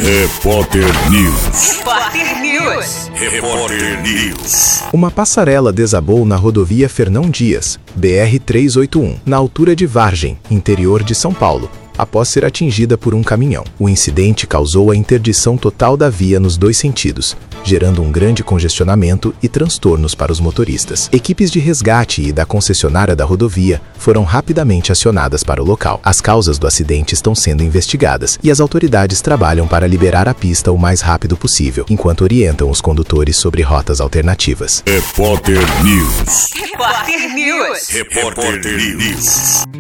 Repórter News. Repórter News. Repórter News. Uma passarela desabou na rodovia Fernão Dias, BR-381, na altura de Vargem, interior de São Paulo, após ser atingida por um caminhão. O incidente causou a interdição total da via nos dois sentidos, gerando um grande congestionamento e transtornos para os motoristas. Equipes de resgate e da concessionária da rodovia foram rapidamente acionadas para o local. As causas do acidente estão sendo investigadas e as autoridades trabalham para liberar a pista o mais rápido possível, enquanto orientam os condutores sobre rotas alternativas. Repórter News. Repórter News. Repórter News.